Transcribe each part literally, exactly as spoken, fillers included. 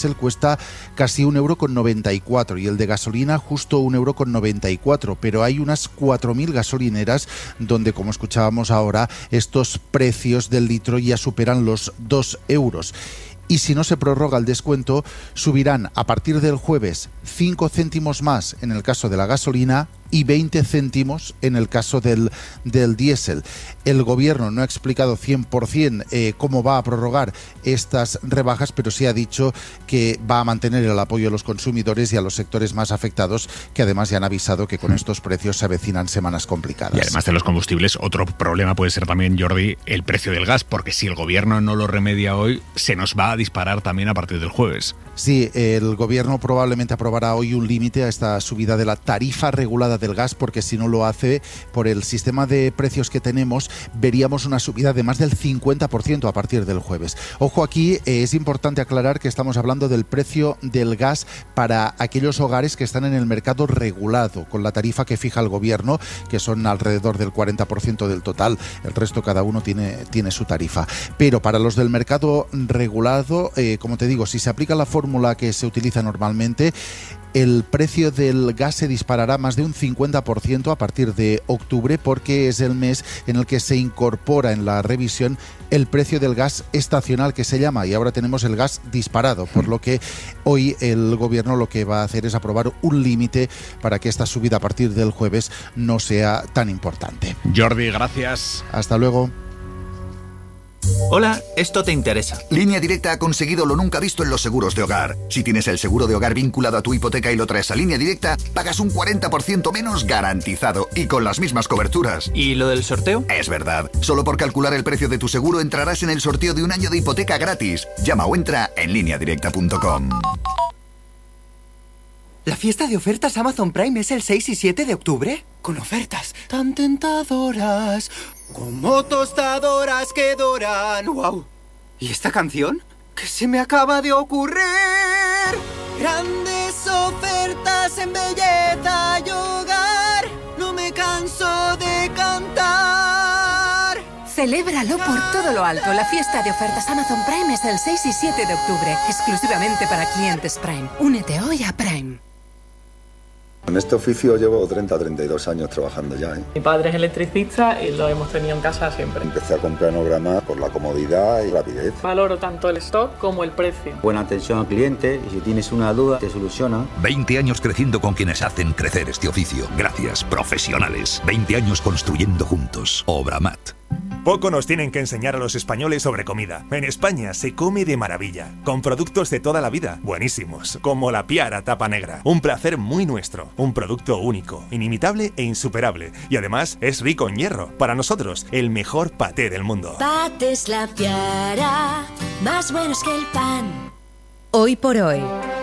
diésel cuesta casi un euro con noventa y cuatro y el de gasolina justo un euro con noventa y cuatro, pero hay unas cuatro mil gasolineras donde, como escuchábamos ahora, estos precios del litro ya superan los dos euros. Y si no se prorroga el descuento, subirán a partir del jueves cinco céntimos más en el caso de la gasolina y veinte céntimos en el caso del, del diésel. El gobierno no ha explicado cien por ciento eh, cómo va a prorrogar estas rebajas, pero sí ha dicho que va a mantener el apoyo a los consumidores y a los sectores más afectados, que además ya han avisado que con estos precios se avecinan semanas complicadas. Y además de los combustibles, otro problema puede ser también, Jordi, el precio del gas, porque si el gobierno no lo remedia hoy, se nos va a disparar también a partir del jueves. Sí, el gobierno probablemente aprobará hoy un límite a esta subida de la tarifa regulada del gas, porque si no lo hace, por el sistema de precios que tenemos, veríamos una subida de más del cincuenta por ciento a partir del jueves. Ojo, aquí eh, es importante aclarar que estamos hablando del precio del gas para aquellos hogares que están en el mercado regulado, con la tarifa que fija el gobierno, que son alrededor del cuarenta por ciento del total. El resto, cada uno tiene, tiene su tarifa. Pero para los del mercado regulado, eh, como te digo, si se aplica la fórmula que se utiliza normalmente, el precio del gas se disparará más de un cincuenta por ciento a partir de octubre, porque es el mes en el que se incorpora en la revisión el precio del gas estacional, que se llama, y ahora tenemos el gas disparado, por lo que hoy el gobierno lo que va a hacer es aprobar un límite para que esta subida a partir del jueves no sea tan importante. Jordi, gracias. Hasta luego. Hola, esto te interesa. Línea Directa ha conseguido lo nunca visto en los seguros de hogar. Si tienes el seguro de hogar vinculado a tu hipoteca y lo traes a Línea Directa, pagas un cuarenta por ciento menos garantizado y con las mismas coberturas. ¿Y lo del sorteo? Es verdad. Solo por calcular el precio de tu seguro entrarás en el sorteo de un año de hipoteca gratis. Llama o entra en línea directa punto com. ¿La fiesta de ofertas Amazon Prime es el seis y siete de octubre? Con ofertas tan tentadoras, como tostadoras que doran. ¡Wow! ¿Y esta canción? ¿Qué se me acaba de ocurrir? Grandes ofertas en belleza y hogar, no me canso de cantar. Celébralo por todo lo alto. La fiesta de ofertas Amazon Prime es el seis y siete de octubre, exclusivamente para clientes Prime. Únete hoy a Prime. En este oficio llevo treinta a treinta y dos años trabajando ya, ¿eh? Mi padre es electricista y lo hemos tenido en casa siempre. Empecé a comprar Nograma por la comodidad y rapidez. Valoro tanto el stock como el precio. Buena atención al cliente y si tienes una duda te soluciona. veinte años creciendo con quienes hacen crecer este oficio. Gracias, profesionales. veinte años construyendo juntos. Obramat. Poco nos tienen que enseñar a los españoles sobre comida. En España se come de maravilla, con productos de toda la vida, buenísimos, como la Piara Tapa Negra. Un placer muy nuestro, un producto único, inimitable e insuperable. Y además es rico en hierro. Para nosotros, el mejor paté del mundo. Patés La Piara, más buenos que el pan. Hoy por hoy,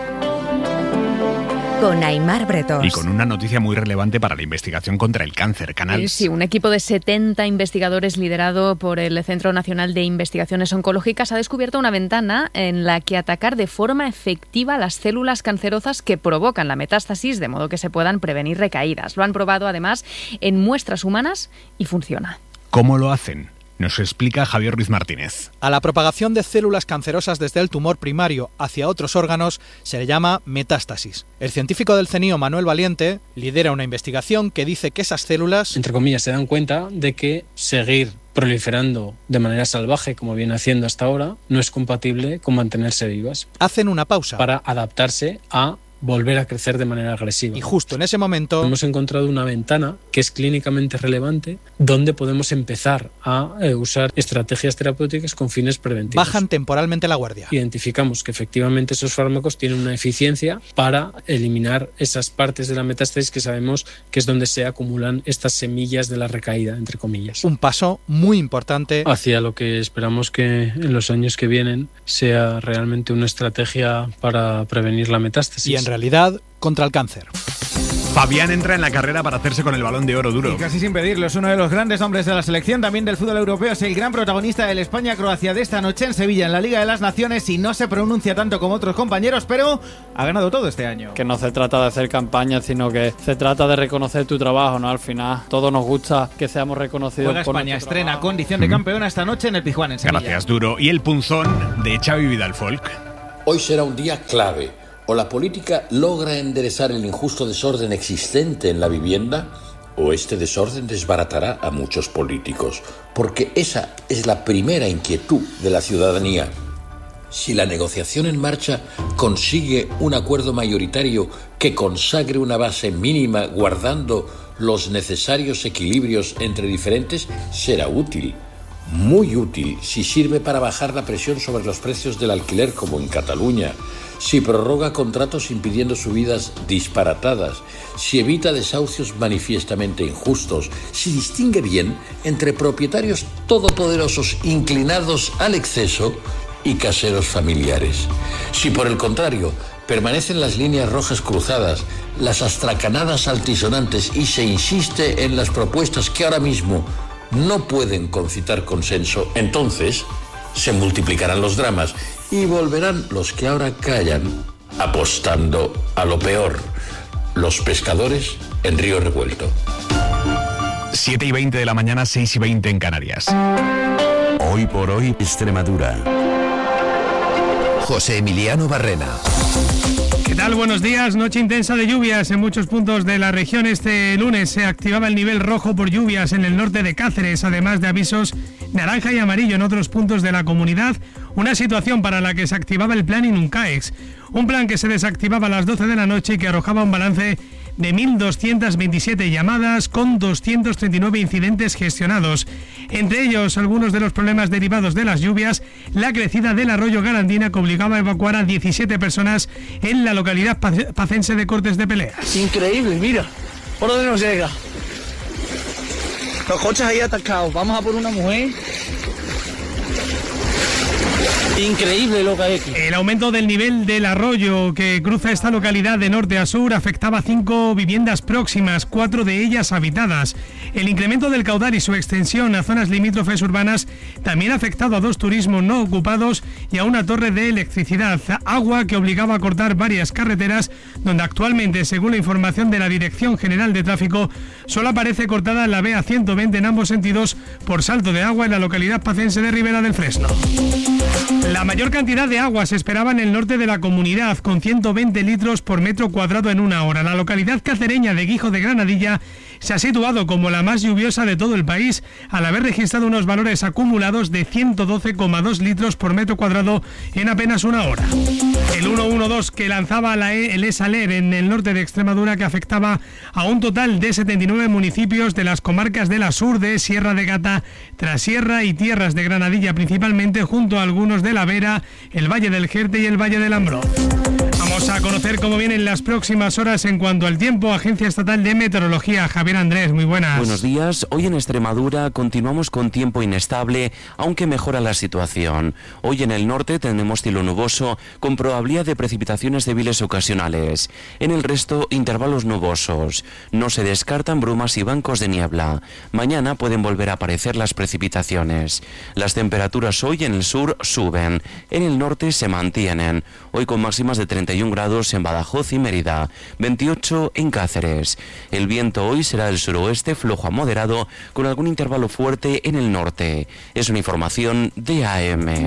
con Aimar Bretos. Y con una noticia muy relevante para la investigación contra el cáncer, Canals. Sí, un equipo de setenta investigadores liderado por el Centro Nacional de Investigaciones Oncológicas ha descubierto una ventana en la que atacar de forma efectiva las células cancerosas que provocan la metástasis, de modo que se puedan prevenir recaídas. Lo han probado además en muestras humanas y funciona. ¿Cómo lo hacen? Nos explica Javier Ruiz Martínez. A la propagación de células cancerosas desde el tumor primario hacia otros órganos se le llama metástasis. El científico del CENIO, Manuel Valiente, lidera una investigación que dice que esas células, entre comillas, se dan cuenta de que seguir proliferando de manera salvaje, como viene haciendo hasta ahora, no es compatible con mantenerse vivas. Hacen una pausa para adaptarse a volver a crecer de manera agresiva. Y justo en ese momento hemos encontrado una ventana que es clínicamente relevante donde podemos empezar a eh, usar estrategias terapéuticas con fines preventivos. Bajan temporalmente la guardia. Identificamos que efectivamente esos fármacos tienen una eficiencia para eliminar esas partes de la metástasis que sabemos que es donde se acumulan estas semillas de la recaída, entre comillas. Un paso muy importante hacia lo que esperamos que en los años que vienen sea realmente una estrategia para prevenir la metástasis. Y en realidad, contra el cáncer. Fabián entra en la carrera para hacerse con el Balón de Oro, Duro. Y casi sin pedirlo, es uno de los grandes hombres de la selección, también del fútbol europeo, es el gran protagonista del España-Croacia de esta noche en Sevilla, en la Liga de las Naciones, y no se pronuncia tanto como otros compañeros, pero ha ganado todo este año. Que no se trata de hacer campaña, sino que se trata de reconocer tu trabajo, ¿no? Al final, todos nos gusta que seamos reconocidos. Juega por España, estrena trabajo. Condición de campeona esta noche en el Pizjuán, en Sevilla. Gracias, Duro. Y el punzón de Xavi Vidal Folk. Hoy será un día clave. O la política logra enderezar el injusto desorden existente en la vivienda, o este desorden desbaratará a muchos políticos, porque esa es la primera inquietud de la ciudadanía. Si la negociación en marcha consigue un acuerdo mayoritario que consagre una base mínima guardando los necesarios equilibrios entre diferentes, será útil. Muy útil si sirve para bajar la presión sobre los precios del alquiler como en Cataluña, si prorroga contratos impidiendo subidas disparatadas, si evita desahucios manifiestamente injustos, si distingue bien entre propietarios todopoderosos inclinados al exceso y caseros familiares. Si por el contrario permanecen las líneas rojas cruzadas, las astracanadas altisonantes y se insiste en las propuestas que ahora mismo no pueden concitar consenso, entonces se multiplicarán los dramas y volverán los que ahora callan apostando a lo peor, los pescadores en río revuelto. siete y veinte de la mañana, seis y veinte en Canarias. Hoy por hoy, Extremadura. José Emiliano Barrena. ¿Qué tal? Buenos días. Noche intensa de lluvias en muchos puntos de la región. Este lunes se activaba el nivel rojo por lluvias en el norte de Cáceres, además de avisos naranja y amarillo en otros puntos de la comunidad. Una situación para la que se activaba el plan Inuncaex. Un plan que se desactivaba a las doce de la noche y que arrojaba un balance de mil doscientas veintisiete llamadas con doscientos treinta y nueve incidentes gestionados. Entre ellos, algunos de los problemas derivados de las lluvias, la crecida del arroyo Garandina que obligaba a evacuar a diecisiete personas en la localidad pacense de Cortes de Peleas. Increíble, mira, por dónde nos llega. Los coches ahí atascados, vamos a por una mujer. Increíble lo que hay aquí. El aumento del nivel del arroyo que cruza esta localidad de norte a sur afectaba a cinco viviendas próximas, cuatro de ellas habitadas. El incremento del caudal y su extensión a zonas limítrofes urbanas también ha afectado a dos turismos no ocupados y a una torre de electricidad. Agua que obligaba a cortar varias carreteras, donde actualmente, según la información de la Dirección General de Tráfico, solo aparece cortada la B A ciento veinte en ambos sentidos por salto de agua en la localidad pacense de Ribera del Fresno. La mayor cantidad de agua se esperaba en el norte de la comunidad, con ciento veinte litros por metro cuadrado en una hora. La localidad cacereña de Guijo de Granadilla se ha situado como la más lluviosa de todo el país, al haber registrado unos valores acumulados de ciento doce coma dos litros por metro cuadrado en apenas una hora. El ciento doce que lanzaba la e, el ESALER en el norte de Extremadura, que afectaba a un total de setenta y nueve municipios de las comarcas de la Surde, Sierra de Gata, Trasierra y Tierras de Granadilla principalmente, junto a algunos de la Vera, el Valle del Jerte y el Valle del Ambro. Vamos a conocer cómo vienen las próximas horas en cuanto al tiempo. Agencia Estatal de Meteorología, Javier Andrés, muy buenas. Buenos días. Hoy en Extremadura continuamos con tiempo inestable, aunque mejora la situación. Hoy en el norte tenemos cielo nuboso, con probabilidad de precipitaciones débiles ocasionales. En el resto, intervalos nubosos. No se descartan brumas y bancos de niebla. Mañana pueden volver a aparecer las precipitaciones. Las temperaturas hoy en el sur suben. En el norte se mantienen. Hoy con máximas de treinta y un grados en Badajoz y Mérida, veintiocho en Cáceres. El viento hoy será del suroeste flojo a moderado, con algún intervalo fuerte en el norte. Es una información de A M.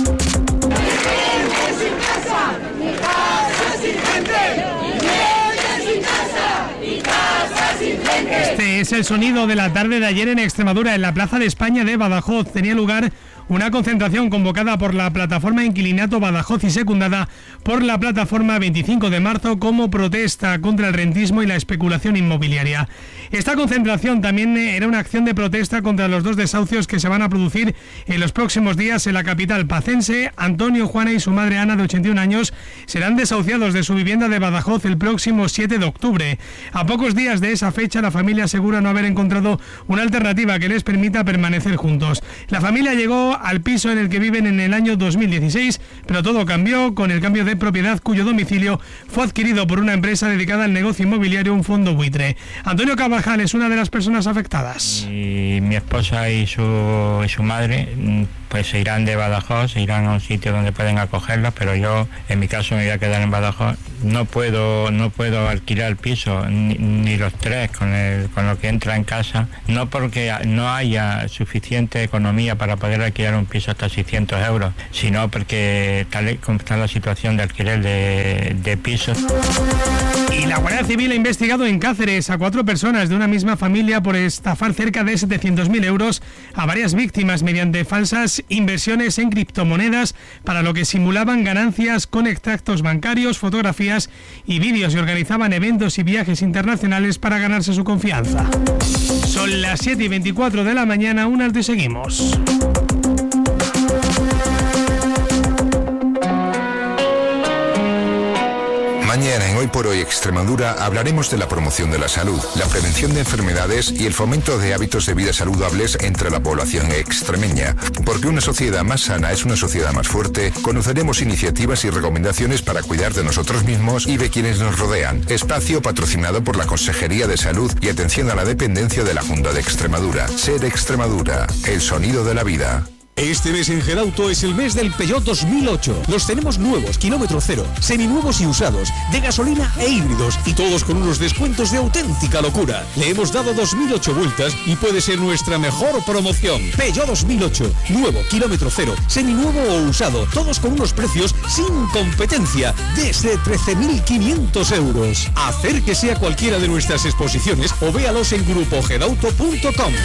Este es el sonido de la tarde de ayer en Extremadura, en la Plaza de España de Badajoz. Tenía lugar una concentración convocada por la plataforma Inquilinato Badajoz y secundada por la plataforma veinticinco de marzo como protesta contra el rentismo y la especulación inmobiliaria. Esta concentración también era una acción de protesta contra los dos desahucios que se van a producir en los próximos días en la capital pacense. Antonio, Juana y su madre Ana, de ochenta y un años, serán desahuciados de su vivienda de Badajoz el próximo siete de octubre. A pocos días de esa fecha, la familia asegura no haber encontrado una alternativa que les permita permanecer juntos. La familia llegó al piso en el que viven en el año dos mil dieciséis, pero todo cambió con el cambio de propiedad, cuyo domicilio fue adquirido por una empresa dedicada al negocio inmobiliario, un fondo buitre. Antonio Carvajal es una de las personas afectadas. Y mi esposa y su, y su madre pues se irán de Badajoz, se irán a un sitio donde pueden acogerlos, pero yo en mi caso me voy a quedar en Badajoz. No puedo no puedo alquilar el piso, ni, ni los tres con, el, con lo que entra en casa, no porque no haya suficiente economía para poder alquilar alquilar un piso hasta seiscientos euros, sino porque tal como está la situación de alquiler de, de pisos. Y la Guardia Civil ha investigado en Cáceres a cuatro personas de una misma familia por estafar cerca de setecientos mil euros a varias víctimas mediante falsas inversiones en criptomonedas, para lo que simulaban ganancias con extractos bancarios, fotografías y vídeos, y organizaban eventos y viajes internacionales para ganarse su confianza. Son las siete y veinticuatro de la mañana, un alto y seguimos. Mañana en Hoy por Hoy Extremadura hablaremos de la promoción de la salud, la prevención de enfermedades y el fomento de hábitos de vida saludables entre la población extremeña. Porque una sociedad más sana es una sociedad más fuerte. Conoceremos iniciativas y recomendaciones para cuidar de nosotros mismos y de quienes nos rodean. Espacio patrocinado por la Consejería de Salud y Atención a la Dependencia de la Junta de Extremadura. Ser Extremadura, el sonido de la vida. Este mes en Gedauto es el mes del Peugeot dos mil ocho. Los tenemos nuevos, kilómetro cero, seminuevos y usados, de gasolina e híbridos, y todos con unos descuentos de auténtica locura. Le hemos dado dos mil ocho vueltas y puede ser nuestra mejor promoción. Peugeot dos mil ocho, nuevo, kilómetro cero, seminuevo o usado, todos con unos precios sin competencia, desde trece mil quinientos euros. Acérquese a cualquiera de nuestras exposiciones o véalos en grupo gedauto punto com.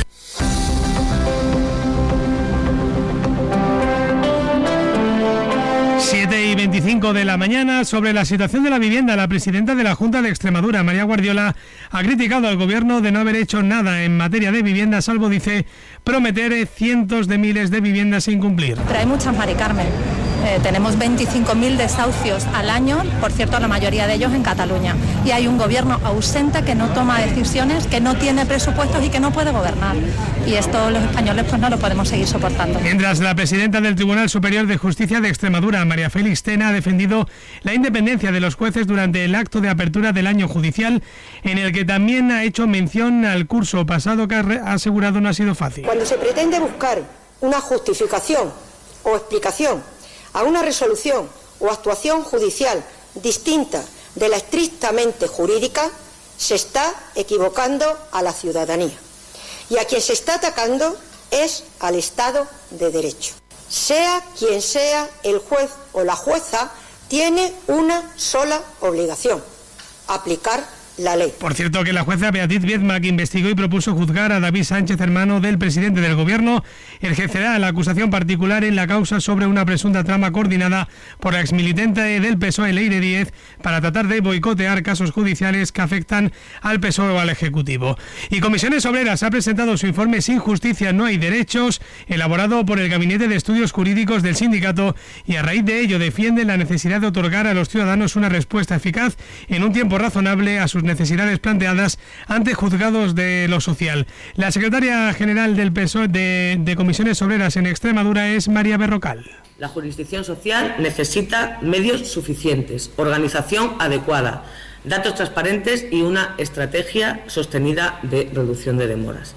siete y veinticinco de la mañana. Sobre la situación de la vivienda, la presidenta de la Junta de Extremadura, María Guardiola, ha criticado al gobierno de no haber hecho nada en materia de vivienda, salvo, dice, prometer cientos de miles de viviendas sin cumplir. Pero hay muchas, Mari Carmen. Eh, tenemos veinticinco mil desahucios al año, por cierto, la mayoría de ellos en Cataluña. Y hay un gobierno ausente que no toma decisiones, que no tiene presupuestos y que no puede gobernar. Y esto los españoles pues no lo podemos seguir soportando. Mientras, la presidenta del Tribunal Superior de Justicia de Extremadura, María Félix Tena, ha defendido la independencia de los jueces durante el acto de apertura del año judicial, en el que también ha hecho mención al curso pasado, que ha asegurado no ha sido fácil. Cuando se pretende buscar una justificación o explicación a una resolución o actuación judicial distinta de la estrictamente jurídica, se está equivocando a la ciudadanía. Y a quien se está atacando es al Estado de Derecho. Sea quien sea el juez o la jueza, tiene una sola obligación: aplicar la ley. Por cierto, que la jueza Beatriz Viedma, que investigó y propuso juzgar a David Sánchez, hermano del presidente del gobierno, ejercerá la acusación particular en la causa sobre una presunta trama coordinada por la exmilitante del P S O E, Leire Díez, para tratar de boicotear casos judiciales que afectan al P S O E o al Ejecutivo. Y Comisiones Obreras ha presentado su informe Sin Justicia no hay derechos, elaborado por el Gabinete de Estudios Jurídicos del sindicato, y a raíz de ello defiende la necesidad de otorgar a los ciudadanos una respuesta eficaz en un tiempo razonable a sus necesidades planteadas ante juzgados de lo social. La secretaria general del P S O E de, de Comisiones Obreras en Extremadura es María Berrocal. La jurisdicción social necesita medios suficientes, organización adecuada, datos transparentes y una estrategia sostenida de reducción de demoras.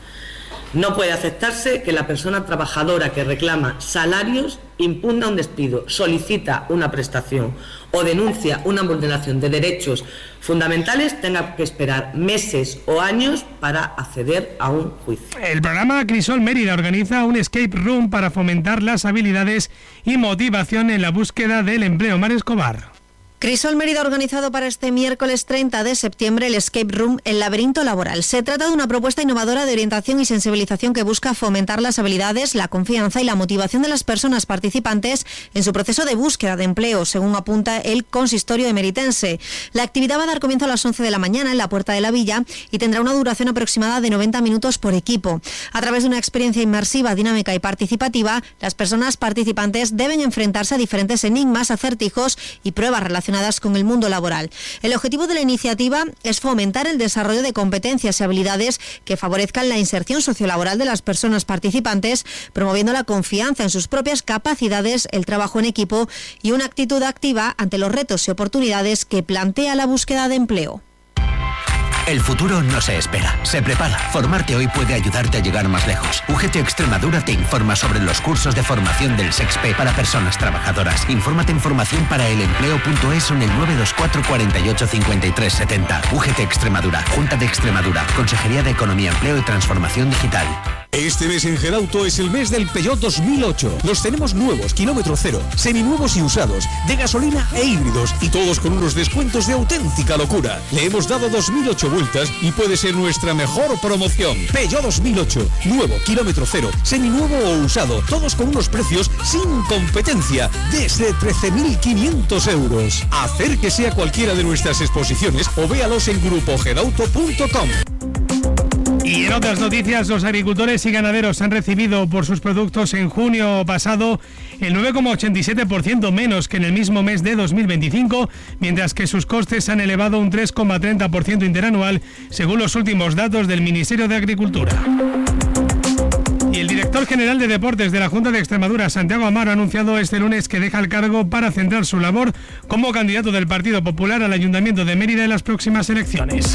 No puede aceptarse que la persona trabajadora que reclama salarios, impugna un despido, solicita una prestación o denuncia una vulneración de derechos fundamentales tenga que esperar meses o años para acceder a un juicio. El programa Crisol Mérida organiza un escape room para fomentar las habilidades y motivación en la búsqueda del empleo. Mar Escobar. Crisol Mérida ha organizado para este miércoles treinta de septiembre el Escape Room El Laberinto Laboral. Se trata de una propuesta innovadora de orientación y sensibilización que busca fomentar las habilidades, la confianza y la motivación de las personas participantes en su proceso de búsqueda de empleo, según apunta el consistorio emeritense. La actividad va a dar comienzo a las once de la mañana en la Puerta de la Villa y tendrá una duración aproximada de noventa minutos por equipo. A través de una experiencia inmersiva, dinámica y participativa, las personas participantes deben enfrentarse a diferentes enigmas, acertijos y pruebas relacionadas con el mundo laboral. El objetivo de la iniciativa es fomentar el desarrollo de competencias y habilidades que favorezcan la inserción sociolaboral de las personas participantes, promoviendo la confianza en sus propias capacidades, el trabajo en equipo y una actitud activa ante los retos y oportunidades que plantea la búsqueda de empleo. El futuro no se espera, se prepara. Formarte hoy puede ayudarte a llegar más lejos. U G T Extremadura te informa sobre los cursos de formación del SEXPE para personas trabajadoras. Infórmate en formación para el empleo punto es o en el nueve dos cuatro, cuatro ocho, cinco tres siete cero. U G T Extremadura, Junta de Extremadura, Consejería de Economía, Empleo y Transformación Digital. Este mes en Gedauto es el mes del Peugeot dos mil ocho. Los tenemos nuevos, kilómetro cero, seminuevos y usados, de gasolina e híbridos, y todos con unos descuentos de auténtica locura. Le hemos dado dos mil ocho vueltas y puede ser nuestra mejor promoción. Peugeot dos mil ocho, nuevo, kilómetro cero, seminuevo o usado, todos con unos precios sin competencia, desde trece mil quinientos euros. Acérquese a cualquiera de nuestras exposiciones o véalos en grupo gedauto punto com. Y en otras noticias, los agricultores y ganaderos han recibido por sus productos en junio pasado el nueve coma ochenta y siete por ciento menos que en el mismo mes de dos mil veinticinco, mientras que sus costes han elevado un tres coma treinta por ciento interanual, según los últimos datos del Ministerio de Agricultura. Y el director general de Deportes de la Junta de Extremadura, Santiago Amaro, ha anunciado este lunes que deja el cargo para centrar su labor como candidato del Partido Popular al Ayuntamiento de Mérida en las próximas elecciones.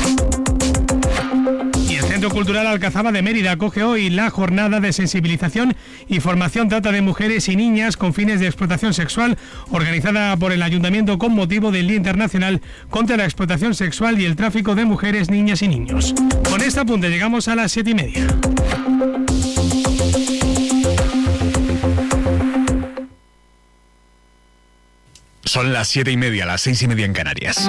El Centro Cultural Alcazaba de Mérida acoge hoy la jornada de sensibilización y formación trata de mujeres y niñas con fines de explotación sexual, organizada por el Ayuntamiento con motivo del Día Internacional contra la Explotación Sexual y el Tráfico de Mujeres, Niñas y Niños. Con este apunte llegamos a las siete y media. Son las siete y media, las seis y media en Canarias.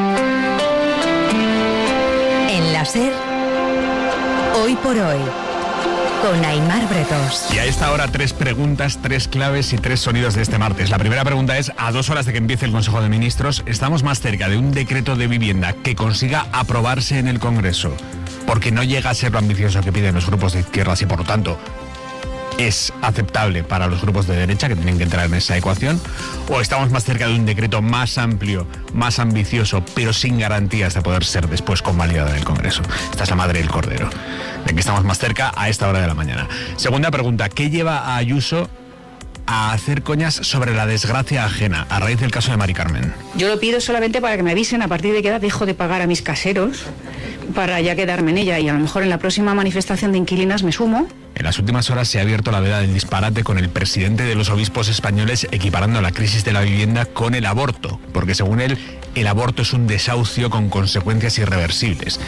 En la SER, Hoy por Hoy, con Aimar Bretos. Y a esta hora, tres preguntas, tres claves y tres sonidos de este martes. La primera pregunta es, a dos horas de que empiece el Consejo de Ministros, ¿estamos más cerca de un decreto de vivienda que consiga aprobarse en el Congreso? Porque no llega a ser lo ambicioso que piden los grupos de izquierdas y, por lo tanto, es aceptable para los grupos de derecha que tienen que entrar en esa ecuación, o estamos más cerca de un decreto más amplio, más ambicioso, pero sin garantías de poder ser después convalidado en el Congreso. Esta es la madre del cordero, de que estamos más cerca a esta hora de la mañana. Segunda pregunta, ¿qué lleva a Ayuso a hacer coñas sobre la desgracia ajena a raíz del caso de Mari Carmen? Yo lo pido solamente para que me avisen a partir de qué edad dejo de pagar a mis caseros, para ya quedarme en ella, y a lo mejor en la próxima manifestación de inquilinas me sumo. En las últimas horas se ha abierto la veda del disparate con el presidente de los obispos españoles equiparando la crisis de la vivienda con el aborto, porque según él, el aborto es un desahucio con consecuencias irreversibles.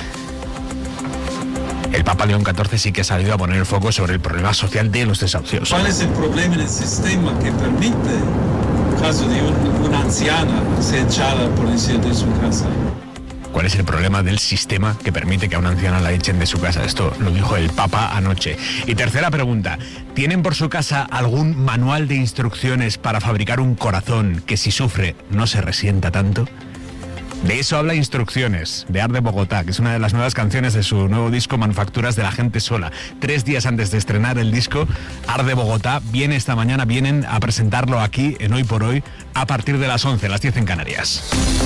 El Papa León catorce sí que ha salido a poner el foco sobre el problema social de los desahucios. ¿Cuál es el problema en el sistema que permite, en caso de un, una anciana, ser echada por decir de su casa? ¿Cuál es el problema del sistema que permite que a una anciana la echen de su casa? Esto lo dijo el Papa anoche. Y tercera pregunta, ¿tienen por su casa algún manual de instrucciones para fabricar un corazón que si sufre no se resienta tanto? De eso habla Instrucciones, de Arde Bogotá, que es una de las nuevas canciones de su nuevo disco Manufacturas de la Gente Sola. Tres días antes de estrenar el disco, Arde Bogotá viene esta mañana, vienen a presentarlo aquí en Hoy por Hoy a partir de las once, las diez en Canarias.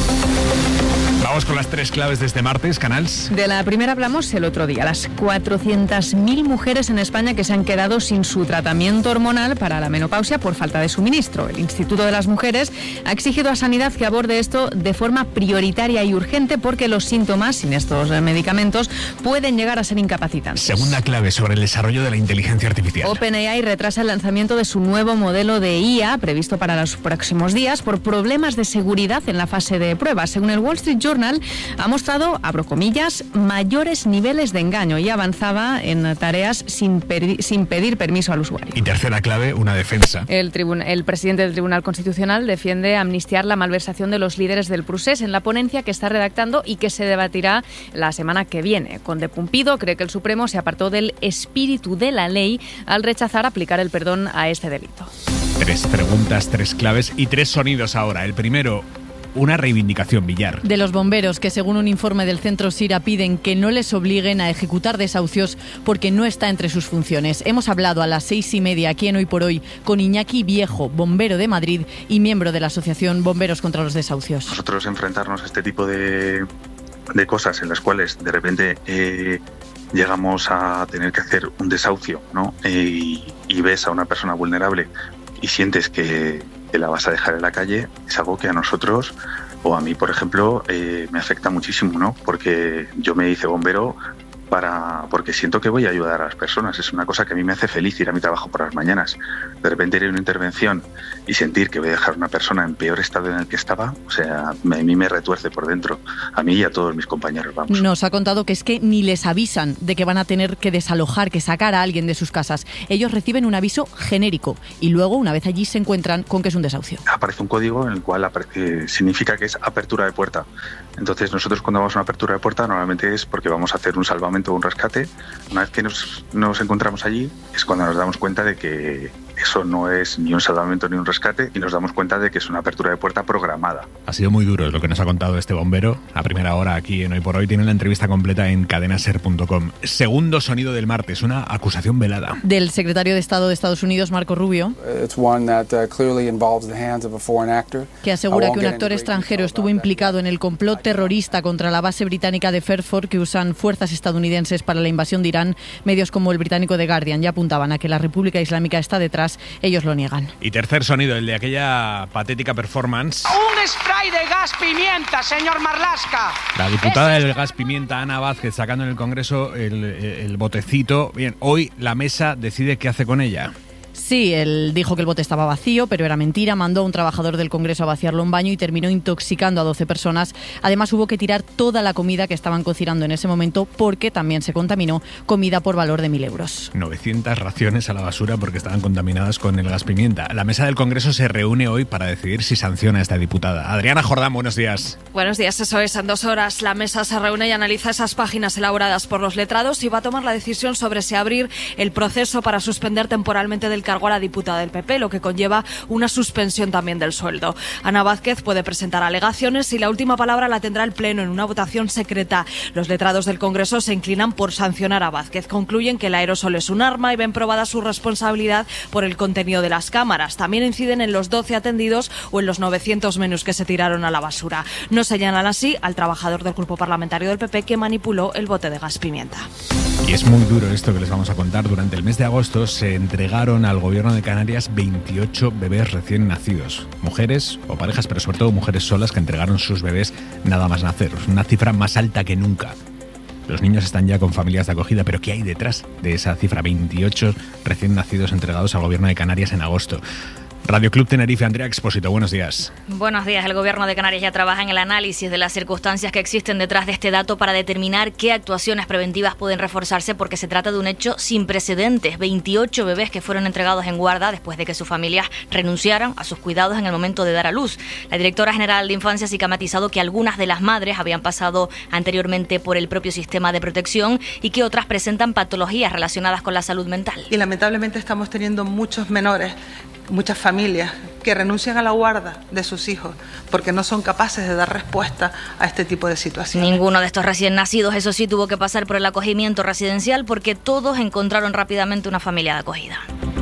Vamos con las tres claves de este martes, Canals. De la primera hablamos el otro día, las cuatrocientas mil mujeres en España que se han quedado sin su tratamiento hormonal para la menopausia por falta de suministro. El Instituto de las Mujeres ha exigido a Sanidad que aborde esto de forma prioritaria y urgente porque los síntomas sin estos medicamentos pueden llegar a ser incapacitantes. Segunda clave sobre el desarrollo de la inteligencia artificial. OpenAI retrasa el lanzamiento de su nuevo modelo de I A previsto para los próximos días por problemas de seguridad en la fase de pruebas. Según el Wall Street Journal, ha mostrado, abro comillas, mayores niveles de engaño y avanzaba en tareas sin, per- sin pedir permiso al usuario. Y tercera clave, una defensa. El, tribun- el presidente del Tribunal Constitucional defiende amnistiar la malversación de los líderes del Prusés en la ponencia que está redactando y que se debatirá la semana que viene. Conde Pumpido cree que el Supremo se apartó del espíritu de la ley al rechazar aplicar el perdón a este delito. Tres preguntas, tres claves y tres sonidos ahora. El primero, una reivindicación, Villar. De los bomberos que, según un informe del Centro Sira, piden que no les obliguen a ejecutar desahucios porque no está entre sus funciones. Hemos hablado a las seis y media aquí en Hoy por Hoy con Iñaki Viejo, bombero de Madrid y miembro de la Asociación Bomberos contra los Desahucios. Nosotros enfrentarnos a este tipo de, de cosas en las cuales de repente eh, llegamos a tener que hacer un desahucio, ¿no? Eh, y, y ves a una persona vulnerable y sientes que que la vas a dejar en la calle, es algo que a nosotros, o a mí, por ejemplo, eh, me afecta muchísimo, ¿no? Porque yo me hice bombero para porque siento que voy a ayudar a las personas. Es una cosa que a mí me hace feliz ir a mi trabajo por las mañanas. De repente ir a una intervención y sentir que voy a dejar a una persona en peor estado en el que estaba, o sea, a mí me retuerce por dentro, a mí y a todos mis compañeros, vamos. Nos ha contado que es que ni les avisan de que van a tener que desalojar, que sacar a alguien de sus casas. Ellos reciben un aviso genérico y luego, una vez allí, se encuentran con que es un desahucio. Aparece un código en el cual aparece, significa que es apertura de puerta. Entonces nosotros cuando vamos a una apertura de puerta normalmente es porque vamos a hacer un salvamento o un rescate. Una vez que nos, nos encontramos allí es cuando nos damos cuenta de que eso no es ni un salvamento ni un rescate y nos damos cuenta de que es una apertura de puerta programada. Ha sido muy duro, es lo que nos ha contado este bombero a primera hora aquí en Hoy por Hoy. Tiene la entrevista completa en cadena ser punto com. Segundo sonido del martes, una acusación velada. Del secretario de Estado de Estados Unidos, Marco Rubio, que asegura que un actor extranjero estuvo implicado en el complot terrorista contra la base británica de Fairford que usan fuerzas estadounidenses para la invasión de Irán. Medios como el británico The Guardian ya apuntaban a que la República Islámica está detrás. Ellos lo niegan. Y tercer sonido, el de aquella patética performance. Un spray de gas pimienta, señor Marlaska. La diputada del gas pimienta, Ana Vázquez, sacando en el Congreso el, el botecito. Bien, hoy la mesa decide qué hace con ella. Sí, él dijo que el bote estaba vacío, pero era mentira. Mandó a un trabajador del Congreso a vaciarlo en un baño y terminó intoxicando a doce personas. Además, hubo que tirar toda la comida que estaban cocinando en ese momento porque también se contaminó comida por valor de mil euros. novecientas raciones a la basura porque estaban contaminadas con el gas pimienta. La mesa del Congreso se reúne hoy para decidir si sanciona a esta diputada. Adriana Jordán, buenos días. Buenos días, eso es. En dos horas la mesa se reúne y analiza esas páginas elaboradas por los letrados y va a tomar la decisión sobre si abrir el proceso para suspender temporalmente del cargo a la diputada del P P, lo que conlleva una suspensión también del sueldo. Ana Vázquez puede presentar alegaciones y la última palabra la tendrá el Pleno en una votación secreta. Los letrados del Congreso se inclinan por sancionar a Vázquez. Concluyen que el aerosol es un arma y ven probada su responsabilidad por el contenido de las cámaras. También inciden en los doce atendidos o en los novecientos menús que se tiraron a la basura. No señalan así al trabajador del grupo parlamentario del P P que manipuló el bote de gas pimienta. Y es muy duro esto que les vamos a contar. Durante el mes de agosto se entregaron al gobierno de Canarias veintiocho bebés recién nacidos. Mujeres o parejas, pero sobre todo mujeres solas que entregaron sus bebés nada más nacer. Una cifra más alta que nunca. Los niños están ya con familias de acogida, pero ¿qué hay detrás de esa cifra? veintiocho recién nacidos entregados al gobierno de Canarias en agosto. Radio Club Tenerife, Andrea Expósito, buenos días. Buenos días. El Gobierno de Canarias ya trabaja en el análisis de las circunstancias que existen detrás de este dato para determinar qué actuaciones preventivas pueden reforzarse porque se trata de un hecho sin precedentes. veintiocho bebés que fueron entregados en guarda después de que sus familias renunciaran a sus cuidados en el momento de dar a luz. La directora general de Infancia sí que ha matizado que algunas de las madres habían pasado anteriormente por el propio sistema de protección y que otras presentan patologías relacionadas con la salud mental. Y lamentablemente estamos teniendo muchos menores, muchas familias que renuncian a la guarda de sus hijos porque no son capaces de dar respuesta a este tipo de situaciones. Ninguno de estos recién nacidos, eso sí, tuvo que pasar por el acogimiento residencial porque todos encontraron rápidamente una familia de acogida.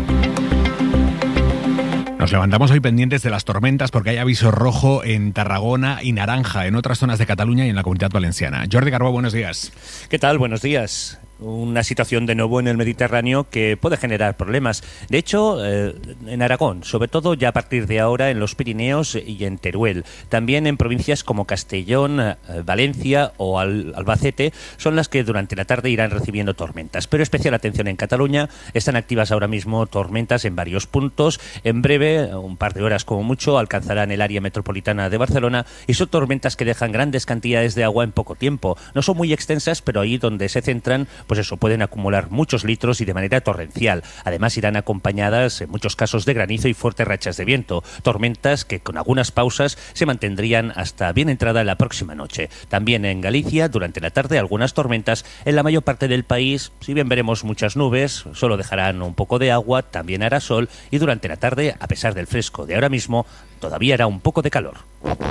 Nos levantamos hoy pendientes de las tormentas porque hay aviso rojo en Tarragona y naranja en otras zonas de Cataluña y en la Comunidad Valenciana. Jordi Carbó, buenos días. ¿Qué tal? Buenos días. Una situación de nuevo en el Mediterráneo que puede generar problemas. De hecho, eh, en Aragón, sobre todo ya a partir de ahora en los Pirineos y en Teruel. También en provincias como Castellón, eh, Valencia o Al- Albacete son las que durante la tarde irán recibiendo tormentas. Pero especial atención en Cataluña. Están activas ahora mismo tormentas en varios puntos. En breve, un par de horas como mucho, alcanzarán el área metropolitana de Barcelona y son tormentas que dejan grandes cantidades de agua en poco tiempo. No son muy extensas, pero ahí donde se centran, pues eso, pueden acumular muchos litros y de manera torrencial. Además irán acompañadas en muchos casos de granizo y fuertes rachas de viento. Tormentas que con algunas pausas se mantendrían hasta bien entrada la próxima noche. También en Galicia, durante la tarde, algunas tormentas. En la mayor parte del país, si bien veremos muchas nubes, solo dejarán un poco de agua, también hará sol y durante la tarde, a pesar del fresco de ahora mismo, todavía hará un poco de calor.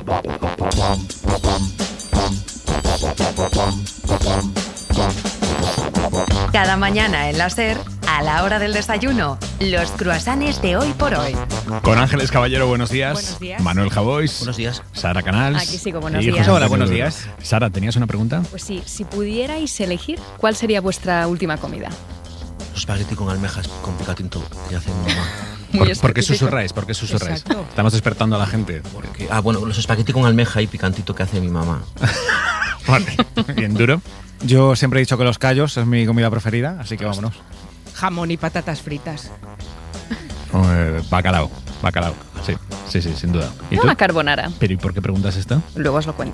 Cada mañana en la SER, a la hora del desayuno, los croissants de Hoy por Hoy. Con Ángeles Caballero, buenos días. Buenos días. Manuel Javois. Buenos días. Sara Canals. Aquí sigo, buenos y días. José Hola, Antonio buenos Duro. días. Sara, ¿tenías una pregunta? Pues sí, si pudierais elegir, ¿cuál sería vuestra última comida? Los espagueti con almejas con picatinto que hace mi mamá. ¿Por, ¿Por qué susurráis? ¿Por qué susurráis? Exacto. Estamos despertando a la gente. Porque, ah, bueno, los espagueti con almeja y picantito que hace mi mamá. Vale. Bien duro. Yo siempre he dicho que los callos es mi comida preferida, así que vámonos. Jamón y patatas fritas. Eh, bacalao, bacalao. Sí, sí, sí, sin duda. ¿Y tú? Una carbonara. ¿Pero y por qué preguntas esto? Luego os lo cuento.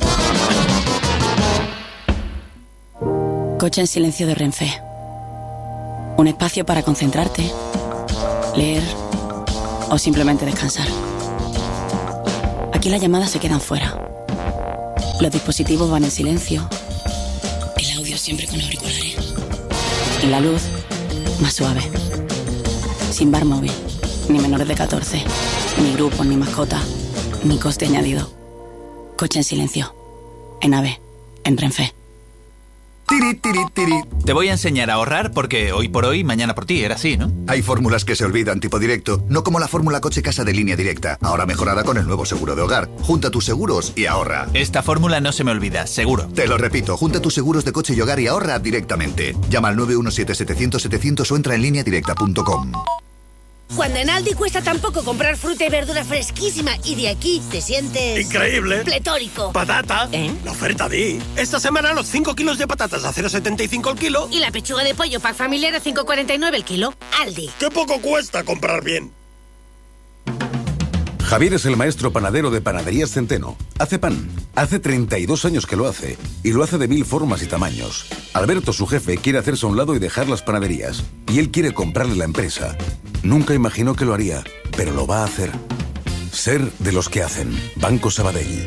Coche en silencio de Renfe. Un espacio para concentrarte, leer o simplemente descansar. Aquí las llamadas se quedan fuera. Los dispositivos van en silencio. El audio siempre con auriculares. Y la luz más suave. Sin bar móvil, ni menores de catorce, ni grupos, ni mascota, ni coste añadido. Coche en silencio. En AVE, en Renfe. Tiri, tiri, tiri. Te voy a enseñar a ahorrar porque hoy por hoy, mañana por ti, era así, ¿no? Hay fórmulas que se olvidan, tipo directo, no como la fórmula coche-casa de Línea Directa, ahora mejorada con el nuevo seguro de hogar. Junta tus seguros y ahorra. Esta fórmula no se me olvida, seguro. Te lo repito, junta tus seguros de coche y hogar y ahorra directamente. Llama al nueve uno siete, setecientos, setecientos o entra en línea directa punto com. Cuando en Aldi cuesta tan poco comprar fruta y verdura fresquísima y de aquí te sientes... ¡increíble! ¡Pletórico! ¡Patata! ¿Eh? La oferta di. Esta semana los cinco kilos de patatas a cero coma setenta y cinco el kilo. Y la pechuga de pollo pack familiar a cinco coma cuarenta y nueve el kilo. Aldi. ¡Qué poco cuesta comprar bien! Javier es el maestro panadero de Panaderías Centeno. Hace pan. Hace treinta y dos años que lo hace. Y lo hace de mil formas y tamaños. Alberto, su jefe, quiere hacerse a un lado y dejar las panaderías. Y él quiere comprarle la empresa. Nunca imaginó que lo haría, pero lo va a hacer. Ser de los que hacen. Banco Sabadell.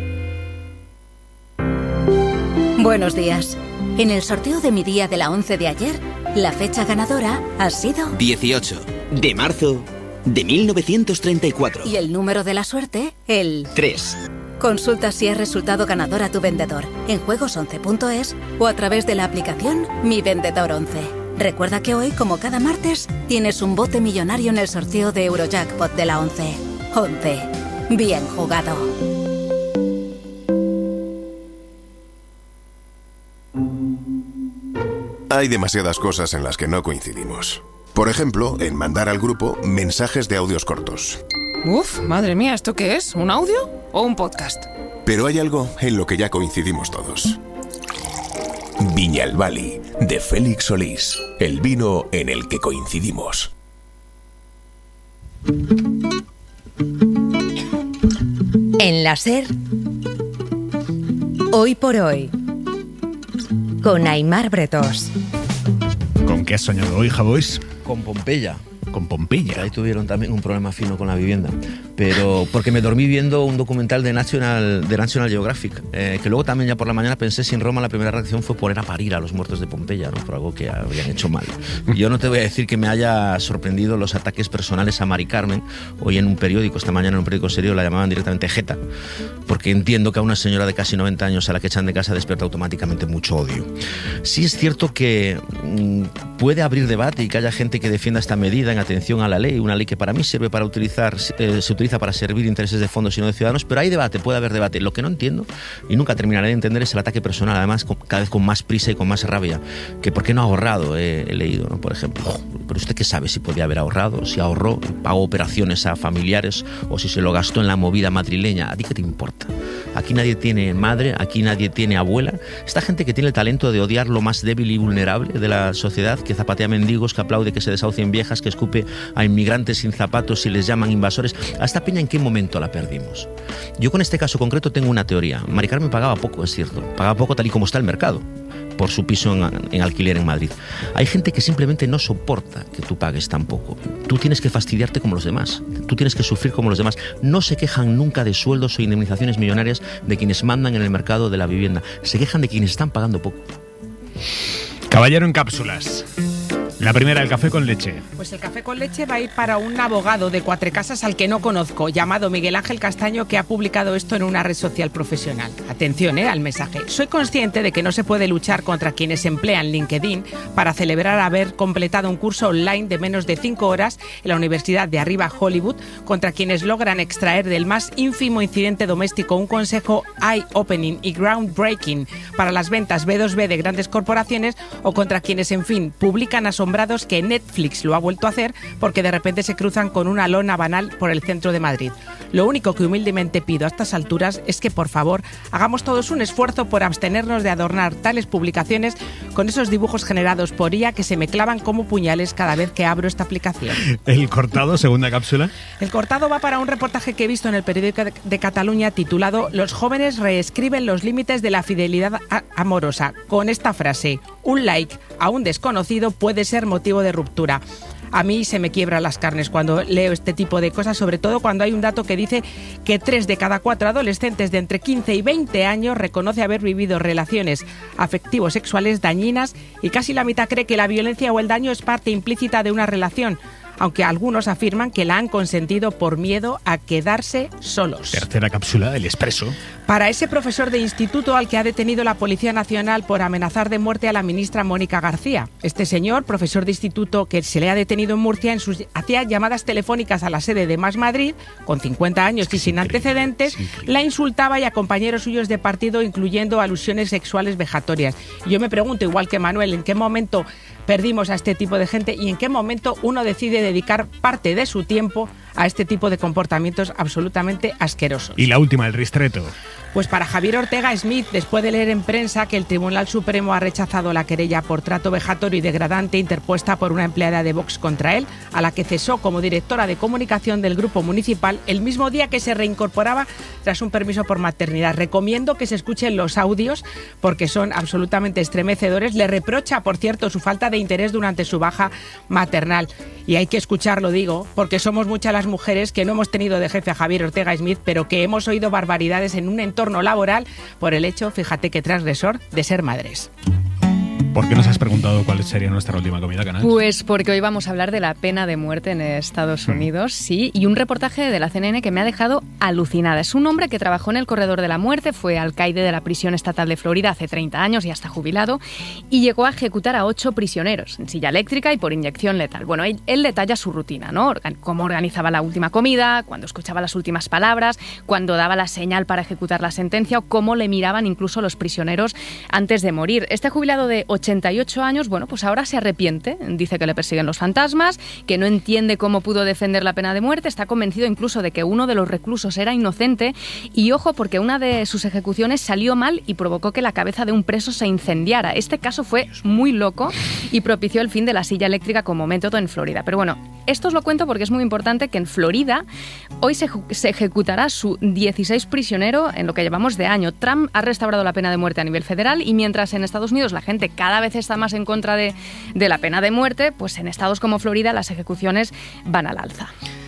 Buenos días. En el sorteo de mi día de la once de ayer, la fecha ganadora ha sido... dieciocho de marzo de mil novecientos treinta y cuatro. Y el número de la suerte, el... tres. Consulta si es resultado ganador a tu vendedor en juegos once punto es o a través de la aplicación Mi Vendedor once. Recuerda que hoy, como cada martes, tienes un bote millonario en el sorteo de Eurojackpot de la once. once. Bien jugado. Hay demasiadas cosas en las que no coincidimos. Por ejemplo, en mandar al grupo mensajes de audios cortos. Uf, madre mía, ¿esto qué es? ¿Un audio o un podcast? Pero hay algo en lo que ya coincidimos todos. Viñalbali, de Félix Solís. El vino en el que coincidimos. En la SER, Hoy por Hoy, con Aimar Bretós. ¿Con qué has soñado hoy, Javois? Con Pompeya. Con Pompeya. Ahí tuvieron también un problema fino con la vivienda. Pero porque me dormí viendo un documental de National, de National Geographic, eh, que luego también ya por la mañana pensé si en Roma la primera reacción fue poner a parir a los muertos de Pompeya, ¿no? Por algo que habían hecho mal. Yo no te voy a decir que me haya sorprendido los ataques personales a Mari Carmen. Hoy en un periódico, esta mañana en un periódico serio, la llamaban directamente Jeta, porque entiendo que a una señora de casi noventa años a la que echan de casa despierta automáticamente mucho odio. Sí es cierto que mmm, puede abrir debate y que haya gente que defienda esta medida en atención a la ley, una ley que para mí sirve para utilizar, eh, se utiliza para servir intereses de fondos y no de ciudadanos, pero hay debate, puede haber debate. Lo que no entiendo y nunca terminaré de entender es el ataque personal, además con, cada vez con más prisa y con más rabia, que por qué no ha ahorrado, eh, he leído, ¿no? Por ejemplo. Pero usted qué sabe si podía haber ahorrado, si ahorró, pagó operaciones a familiares o si se lo gastó en la movida madrileña. ¿A ti qué te importa? Aquí nadie tiene madre, aquí nadie tiene abuela. Esta gente que tiene el talento de odiar lo más débil y vulnerable de la sociedad, que zapatea mendigos, que aplaude que se desahucien viejas, que escupe a inmigrantes sin zapatos y les llaman invasores. ¿A esta peña en qué momento la perdimos? Yo con este caso concreto tengo una teoría. Mari Carmen pagaba poco, es cierto. Pagaba poco tal y como está el mercado por su piso en, en alquiler en Madrid. Hay gente que simplemente no soporta que tú pagues tan poco. Tú tienes que fastidiarte como los demás. Tú tienes que sufrir como los demás. No se quejan nunca de sueldos o indemnizaciones millonarias de quienes mandan en el mercado de la vivienda. Se quejan de quienes están pagando poco. Caballero en cápsulas. La primera, el café con leche. Pues el café con leche va a ir para un abogado de Cuatrecasas al que no conozco, llamado Miguel Ángel Castaño, que ha publicado esto en una red social profesional. Atención, eh, al mensaje. Soy consciente de que no se puede luchar contra quienes emplean LinkedIn para celebrar haber completado un curso online de menos de cinco horas en la Universidad de Arriba Hollywood, contra quienes logran extraer del más ínfimo incidente doméstico un consejo eye-opening y groundbreaking para las ventas B dos B de grandes corporaciones, o contra quienes, en fin, publican asombrados asombrados que Netflix lo ha vuelto a hacer porque de repente se cruzan con una lona banal por el centro de Madrid. Lo único que humildemente pido a estas alturas es que, por favor, hagamos todos un esfuerzo por abstenernos de adornar tales publicaciones con esos dibujos generados por I A que se me clavan como puñales cada vez que abro esta aplicación. ¿El cortado, segunda cápsula? El cortado va para un reportaje que he visto en el periódico de Cataluña titulado «Los jóvenes reescriben los límites de la fidelidad amorosa», con esta frase: un like a un desconocido puede ser motivo de ruptura. A mí se me quiebran las carnes cuando leo este tipo de cosas, sobre todo cuando hay un dato que dice que tres de cada cuatro adolescentes de entre quince y veinte años reconoce haber vivido relaciones afectivos sexuales dañinas y casi la mitad cree que la violencia o el daño es parte implícita de una relación, aunque algunos afirman que la han consentido por miedo a quedarse solos. Tercera cápsula, el expreso. Para ese profesor de instituto al que ha detenido la Policía Nacional por amenazar de muerte a la ministra Mónica García. Este señor, profesor de instituto que se le ha detenido en Murcia, en sus, hacía llamadas telefónicas a la sede de Más Madrid, con cincuenta años y sin antecedentes, la insultaba y a compañeros suyos de partido, incluyendo alusiones sexuales vejatorias. Y yo me pregunto, igual que Manuel, ¿en qué momento perdimos a este tipo de gente y en qué momento uno decide dedicar parte de su tiempo a este tipo de comportamientos absolutamente asquerosos? Y la última, el ristreto. Pues para Javier Ortega Smith, después de leer en prensa que el Tribunal Supremo ha rechazado la querella por trato vejatorio y degradante interpuesta por una empleada de Vox contra él, a la que cesó como directora de comunicación del Grupo Municipal el mismo día que se reincorporaba tras un permiso por maternidad. Recomiendo que se escuchen los audios porque son absolutamente estremecedores. Le reprocha, por cierto, su falta de interés durante su baja maternal. Y hay que escucharlo, digo, porque somos muchas las mujeres que no hemos tenido de jefe a Javier Ortega Smith, pero que hemos oído barbaridades en un entorno laboral por el hecho, fíjate qué transgresor, de ser madres. ¿Por qué nos has preguntado cuál sería nuestra última comida, Canal? Pues porque hoy vamos a hablar de la pena de muerte en Estados Unidos, sí, y un reportaje de la C N N que me ha dejado alucinada. Es un hombre que trabajó en el corredor de la muerte, fue alcaide de la prisión estatal de Florida hace treinta años y ya está jubilado, y llegó a ejecutar a ocho prisioneros en silla eléctrica y por inyección letal. Bueno, él, él detalla su rutina, ¿no? Organ- cómo organizaba la última comida, cuando escuchaba las últimas palabras, cuando daba la señal para ejecutar la sentencia o cómo le miraban incluso los prisioneros antes de morir. Este jubilado de ochenta y ocho años, bueno, pues ahora se arrepiente, dice que le persiguen los fantasmas, que no entiende cómo pudo defender la pena de muerte, está convencido incluso de que uno de los reclusos era inocente y ojo porque una de sus ejecuciones salió mal y provocó que la cabeza de un preso se incendiara. Este caso fue muy loco y propició el fin de la silla eléctrica como método en Florida. Pero bueno, esto os lo cuento porque es muy importante que en Florida hoy se, se ejecutará su dieciséis prisionero en lo que llevamos de año. Trump ha restaurado la pena de muerte a nivel federal y mientras en Estados Unidos la gente cada vez está más en contra de, de la pena de muerte, pues en estados como Florida las ejecuciones van al alza.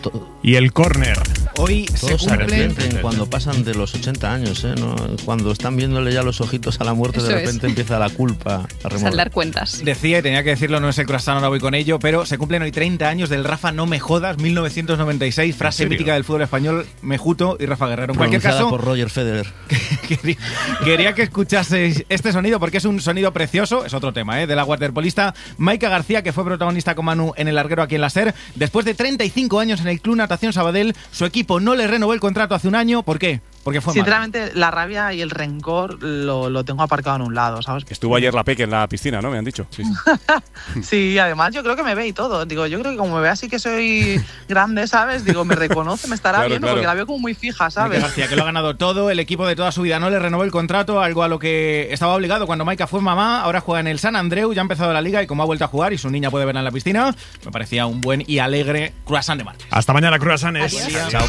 Y el córner. Hoy se Todos cumple... arrepienten cuando pasan de los ochenta años, ¿eh? ¿No? Cuando están viéndole ya los ojitos a la muerte, Eso de repente es. empieza la culpa a remordar. Saldar cuentas. Decía, y tenía que decirlo, no es el croissant, ahora voy con ello, pero se cumplen hoy treinta años del Rafa No Me Jodas, mil novecientos noventa y seis, frase serio? mítica del fútbol español, Mejuto y Rafa Guerrero. En cualquier Pronunciada caso, por Roger Federer. quería, quería que escuchaseis este sonido porque es un sonido precioso, es otro tema, ¿eh? De la waterpolista Maika García, que fue protagonista con Manu en el larguero aquí en la SER. Después de treinta y cinco años en el Club Natación Sabadell, su equipo no le renovó el contrato hace un año. ¿Por qué? Porque fue mal. Sinceramente, la rabia y el rencor lo, lo tengo aparcado en un lado, ¿sabes? Estuvo ayer la Peque en la piscina, ¿no? Me han dicho. Sí, sí. Sí, además yo creo que me ve y todo. Digo, yo creo que como me ve así que soy grande, ¿sabes? Digo, me reconoce, me estará Claro, viendo claro. porque la veo como muy fija, ¿sabes? Maika García, que lo ha ganado todo, el equipo de toda su vida no le renovó el contrato, algo a lo que estaba obligado cuando Maika fue mamá, ahora juega en el San Andreu, ya ha empezado la liga y como ha vuelto a jugar y su niña puede verla en la piscina, me parecía un buen y alegre croissant de martes. Hasta mañana, croissants. Adiós. Chao.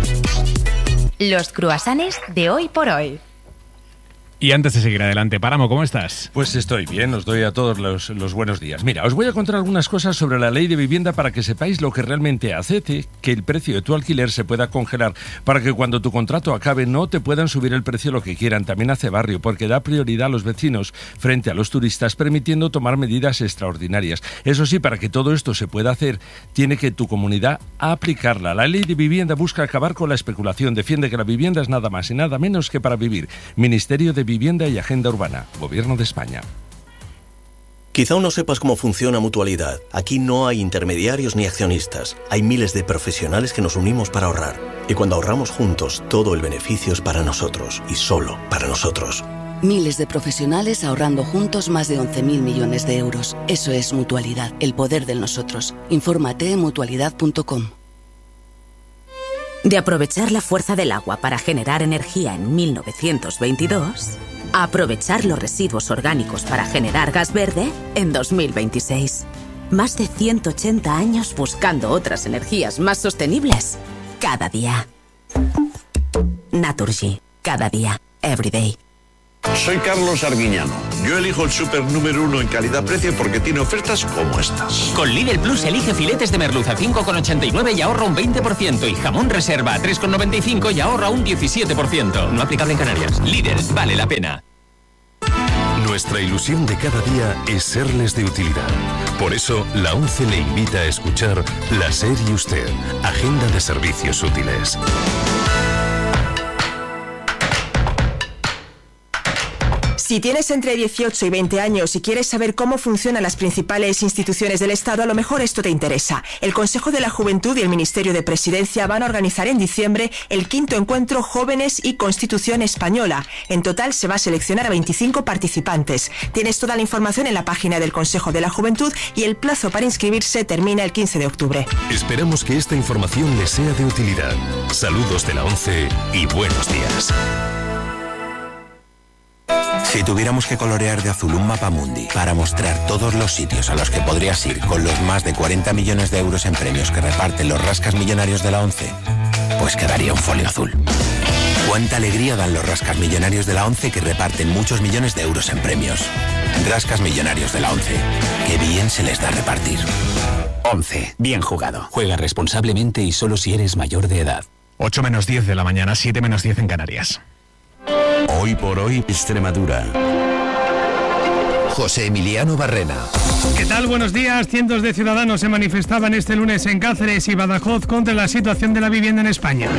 Los cruasanes de hoy por hoy. Y antes de seguir adelante, Páramo, ¿cómo estás? Pues estoy bien, os doy a todos los, los buenos días. Mira, os voy a contar algunas cosas sobre la ley de vivienda para que sepáis lo que realmente hace que el precio de tu alquiler se pueda congelar, para que cuando tu contrato acabe no te puedan subir el precio lo que quieran. También hace barrio, porque da prioridad a los vecinos frente a los turistas, permitiendo tomar medidas extraordinarias. Eso sí, para que todo esto se pueda hacer, tiene que tu comunidad aplicarla. La ley de vivienda busca acabar con la especulación, defiende que la vivienda es nada más y nada menos que para vivir. Ministerio de Vivienda y Agenda Urbana, Gobierno de España. Quizá aún no sepas cómo funciona Mutualidad. Aquí no hay intermediarios ni accionistas. Hay miles de profesionales que nos unimos para ahorrar. Y cuando ahorramos juntos, todo el beneficio es para nosotros y solo para nosotros. Miles de profesionales ahorrando juntos más de once mil millones de euros. Eso es Mutualidad, el poder del nosotros. Infórmate en mutualidad punto com. De aprovechar la fuerza del agua para generar energía en mil novecientos veintidós, a aprovechar los residuos orgánicos para generar gas verde en dos mil veintiséis. Más de ciento ochenta años buscando otras energías más sostenibles cada día. Naturgy, cada día, every day. Soy Carlos Arguiñano. Yo elijo el súper número uno en calidad-precio porque tiene ofertas como estas. Con Lidl Plus elige filetes de merluza a cinco con ochenta y nueve y ahorra un veinte por ciento y jamón reserva a tres con noventa y cinco y ahorra un diecisiete por ciento. No aplicable en Canarias. Lidl, vale la pena. Nuestra ilusión de cada día es serles de utilidad. Por eso, la ONCE le invita a escuchar La SER y Usted, Agenda de Servicios Útiles. Si tienes entre dieciocho y veinte años y quieres saber cómo funcionan las principales instituciones del Estado, a lo mejor esto te interesa. El Consejo de la Juventud y el Ministerio de Presidencia van a organizar en diciembre el quinto encuentro Jóvenes y Constitución Española. En total se va a seleccionar a veinticinco participantes. Tienes toda la información en la página del Consejo de la Juventud y el plazo para inscribirse termina el quince de octubre. Esperamos que esta información les sea de utilidad. Saludos de la ONCE y buenos días. Si tuviéramos que colorear de azul un mapamundi para mostrar todos los sitios a los que podrías ir con los más de cuarenta millones de euros en premios que reparten los rascas millonarios de la ONCE, pues quedaría un folio azul. Cuánta alegría dan los rascas millonarios de la ONCE que reparten muchos millones de euros en premios. Rascas millonarios de la ONCE. Qué bien se les da repartir. ONCE. Bien jugado. Juega responsablemente y solo si eres mayor de edad. ocho menos diez de la mañana, siete menos diez en Canarias. Hoy por hoy, Extremadura. José Emiliano Barrena. ¿Qué tal? Buenos días. Cientos de ciudadanos se manifestaban este lunes en Cáceres y Badajoz contra la situación de la vivienda en España.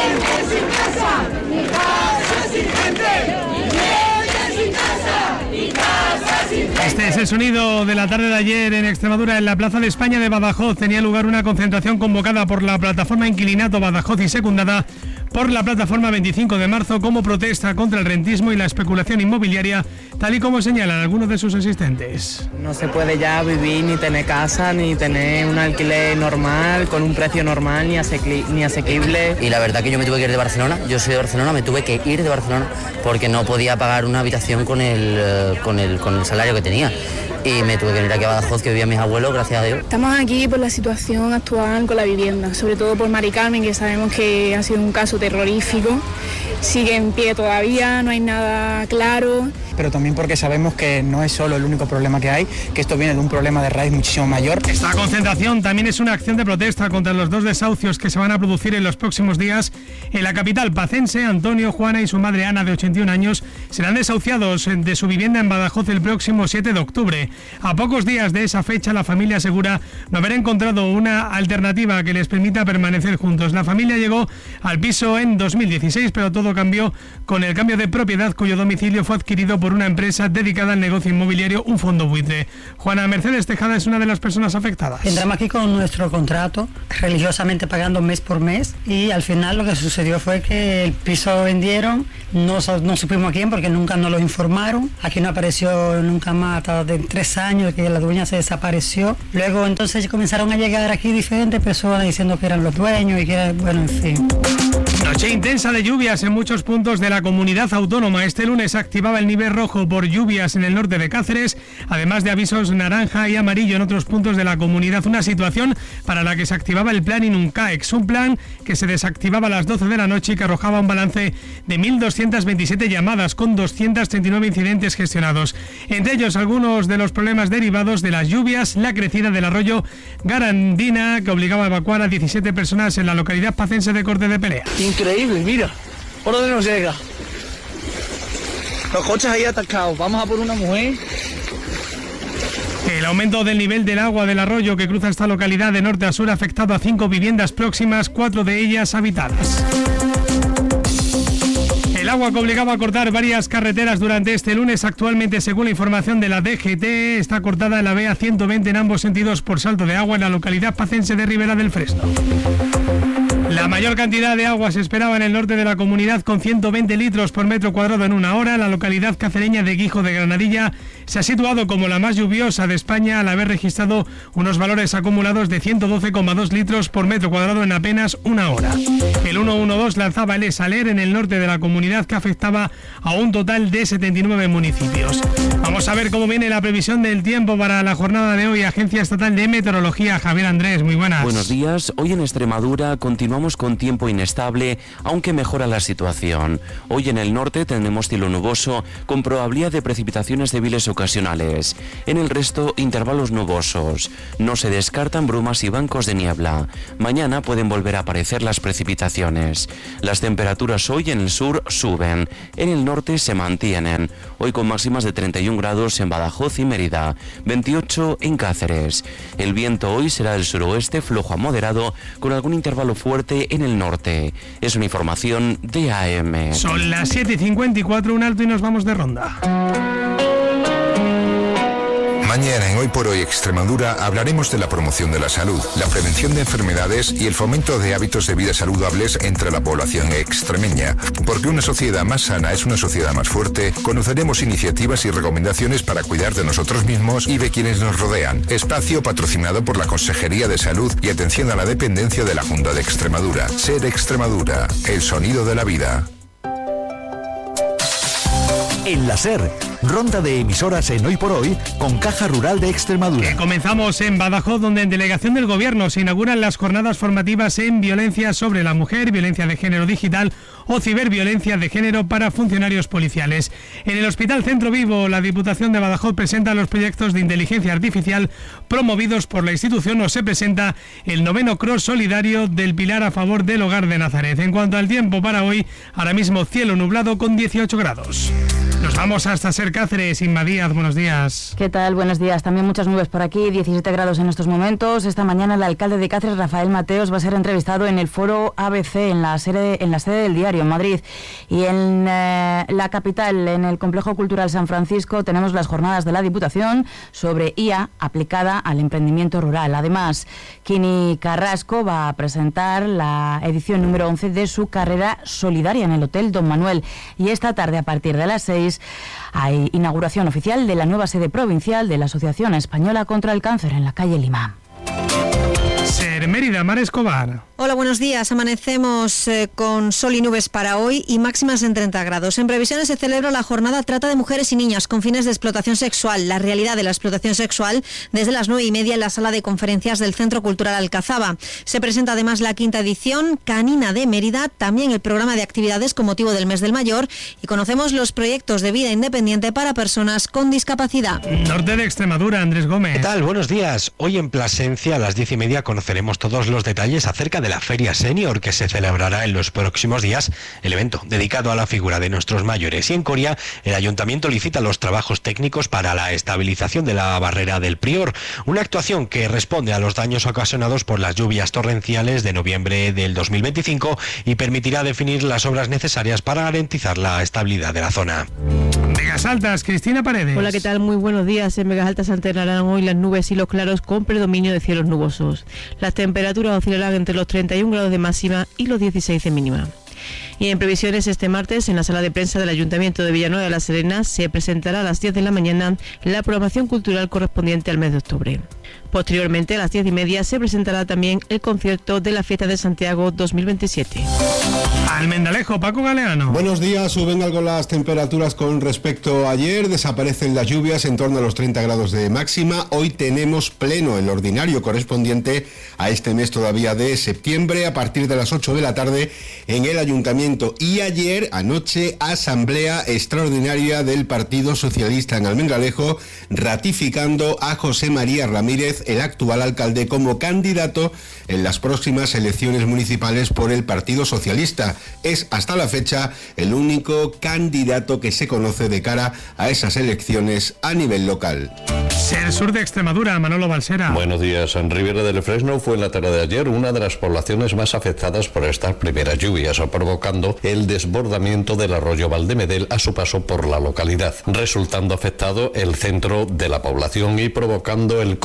Este es el sonido de la tarde de ayer en Extremadura. En la Plaza de España de Badajoz tenía lugar una concentración convocada por la plataforma Inquilinato Badajoz y secundada por la plataforma veinticinco de marzo como protesta contra el rentismo y la especulación inmobiliaria, tal y como señalan algunos de sus asistentes. No se puede ya vivir ni tener casa, ni tener un alquiler normal, con un precio normal, ni, asequi- ni asequible. Y la verdad que yo me tuve que ir de Barcelona, yo soy de Barcelona, me tuve que ir de Barcelona porque no podía pagar una habitación con el, con el, con el salario que tenía. Y me tuve que venir aquí a Badajoz, que vivían mis abuelos, gracias a Dios. Estamos aquí por la situación actual con la vivienda, sobre todo por Mari Carmen, que sabemos que ha sido un caso terrorífico. Sigue en pie todavía, no hay nada claro. Pero también porque sabemos que no es solo el único problema que hay, que esto viene de un problema de raíz muchísimo mayor. Esta concentración también es una acción de protesta contra los dos desahucios que se van a producir en los próximos días en la capital pacense. Antonio, Juana y su madre Ana, de ochenta y un años, serán desahuciados de su vivienda en Badajoz el próximo siete de octubre. A pocos días de esa fecha, la familia asegura no haber encontrado una alternativa que les permita permanecer juntos. La familia llegó al piso en dos mil dieciséis, pero todo cambió con el cambio de propiedad, cuyo domicilio fue adquirido por una empresa dedicada al negocio inmobiliario, un fondo buitre. Juana Mercedes Tejada es una de las personas afectadas. Entramos aquí con nuestro contrato, religiosamente pagando mes por mes, y al final lo que sucedió fue que el piso vendieron, no, no supimos a quién porque nunca nos lo informaron, aquí no apareció nunca más hasta de tres años que la dueña se desapareció. Luego entonces comenzaron a llegar aquí diferentes personas diciendo que eran los dueños y que era, bueno, en fin. Noche intensa de lluvias en muchos puntos de la comunidad autónoma. Este lunes se activaba el nivel rojo por lluvias en el norte de Cáceres, además de avisos naranja y amarillo en otros puntos de la comunidad. Una situación para la que se activaba el plan Inuncaex, un plan que se desactivaba a las doce de la noche y que arrojaba un balance de mil doscientas veintisiete llamadas con doscientos treinta y nueve incidentes gestionados. Entre ellos, algunos de los problemas derivados de las lluvias, la crecida del arroyo Garandina, que obligaba a evacuar a diecisiete personas en la localidad pacense de Corte de Pelea. Increíble, mira, por dónde nos llega. Los coches ahí atascados, vamos a por una mujer. El aumento del nivel del agua del arroyo que cruza esta localidad de norte a sur ha afectado a cinco viviendas próximas, cuatro de ellas habitadas. El agua que obligaba a cortar varias carreteras durante este lunes, actualmente, según la información de la D G T, está cortada en la B A ciento veinte en ambos sentidos por salto de agua en la localidad pacense de Ribera del Fresno. La mayor cantidad de agua se esperaba en el norte de la comunidad, con ciento veinte litros por metro cuadrado en una hora. La localidad cacereña de Guijo de Granadilla se ha situado como la más lluviosa de España, al haber registrado unos valores acumulados de ciento doce coma dos litros por metro cuadrado en apenas una hora. El ciento doce lanzaba el Esaler en el norte de la comunidad, que afectaba a un total de setenta y nueve municipios. Vamos a ver cómo viene la previsión del tiempo para la jornada de hoy. Agencia Estatal de Meteorología, Javier Andrés, muy buenas. Buenos días. Hoy en Extremadura continuamos con tiempo inestable, aunque mejora la situación. Hoy en el norte tendremos cielo nuboso, con probabilidad de precipitaciones débiles ocasionales. En el resto, intervalos nubosos. No se descartan brumas y bancos de niebla. Mañana pueden volver a aparecer las precipitaciones. Las temperaturas hoy en el sur suben, en el norte se mantienen. Hoy con máximas de treinta y un grados en Badajoz y Mérida, veintiocho en Cáceres. El viento hoy será del suroeste flojo a moderado, con algún intervalo fuerte en el norte. Es una información de A M. Son las siete y cincuenta y cuatro, un alto y nos vamos de ronda. Mañana en Hoy por Hoy Extremadura hablaremos de la promoción de la salud, la prevención de enfermedades y el fomento de hábitos de vida saludables entre la población extremeña. Porque una sociedad más sana es una sociedad más fuerte, conoceremos iniciativas y recomendaciones para cuidar de nosotros mismos y de quienes nos rodean. Espacio patrocinado por la Consejería de Salud y Atención a la Dependencia de la Junta de Extremadura. Ser Extremadura, el sonido de la vida. En la SER, ronda de emisoras en Hoy por Hoy con Caja Rural de Extremadura. Que comenzamos en Badajoz, donde en delegación del Gobierno se inauguran las jornadas formativas en violencia sobre la mujer, violencia de género digital o ciberviolencia de género para funcionarios policiales. En el Hospital Centro Vivo, la Diputación de Badajoz presenta los proyectos de inteligencia artificial promovidos por la institución, o se presenta el noveno cross solidario del Pilar a favor del Hogar de Nazaret. En cuanto al tiempo para hoy, ahora mismo cielo nublado con dieciocho grados. Nos vamos hasta Ser Cáceres. Inma Díaz, buenos días. ¿Qué tal? Buenos días. También muchas nubes por aquí, diecisiete grados en estos momentos. Esta mañana el alcalde de Cáceres, Rafael Mateos, va a ser entrevistado en el foro A B C, en la sede, en la sede del Diario, en Madrid. Y en eh, la capital, en el Complejo Cultural San Francisco, tenemos las jornadas de la Diputación sobre I A aplicada al emprendimiento rural. Además, Kini Carrasco va a presentar la edición número once de su carrera solidaria en el Hotel Don Manuel. Y esta tarde, a partir de las seis, hay inauguración oficial de la nueva sede provincial de la Asociación Española contra el Cáncer en la calle Lima. Ser Mérida, Mar Escobar. Hola, buenos días. Amanecemos eh, con sol y nubes para hoy y máximas en treinta grados. En previsiones se celebra la jornada Trata de Mujeres y Niñas con fines de explotación sexual. La realidad de la explotación sexual desde las nueve y media en la sala de conferencias del Centro Cultural Alcazaba. Se presenta además la quinta edición Canina de Mérida, también el programa de actividades con motivo del mes del mayor, y conocemos los proyectos de vida independiente para personas con discapacidad. Norte de Extremadura, Andrés Gómez. ¿Qué tal? Buenos días. Hoy en Plasencia a las diez y media conoceremos todos los detalles acerca de la Feria Senior que se celebrará en los próximos días, el evento dedicado a la figura de nuestros mayores. Y en Coria, el Ayuntamiento licita los trabajos técnicos para la estabilización de la barrera del Prior, una actuación que responde a los daños ocasionados por las lluvias torrenciales de noviembre del dos mil veinticinco y permitirá definir las obras necesarias para garantizar la estabilidad de la zona. Vegas Altas, Cristina Paredes. Hola, ¿qué tal? Muy buenos días. En Vegas Altas se alternarán hoy las nubes y los claros con predominio de cielos nubosos. Las temperaturas oscilarán entre los treinta y un grados de máxima y los dieciséis de mínima. Y en previsiones, este martes, en la sala de prensa del Ayuntamiento de Villanueva de la Serena, se presentará a las diez de la mañana la programación cultural correspondiente al mes de octubre. Posteriormente, a las diez y media, se presentará también el concierto de la Fiesta de Santiago dos mil veintisiete. Almendalejo, Paco Galeano. Buenos días. Suben algo las temperaturas con respecto a ayer. Desaparecen las lluvias en torno a los treinta grados de máxima. Hoy tenemos pleno, el ordinario correspondiente a este mes todavía de septiembre, a partir de las ocho de la tarde en el Ayuntamiento. Y ayer, anoche, asamblea extraordinaria del Partido Socialista en Almendalejo, ratificando a José María Ramírez, el actual alcalde, como candidato en las próximas elecciones municipales por el Partido Socialista. Es hasta la fecha el único candidato que se conoce de cara a esas elecciones a nivel local. Ser Sur de Extremadura, Manolo Balsera. Buenos días. En Ribera del Fresno fue en la tarde de ayer una de las poblaciones más afectadas por estas primeras lluvias, provocando el desbordamiento del arroyo Valdemedel a su paso por la localidad, resultando afectado el centro de la población y provocando el corte de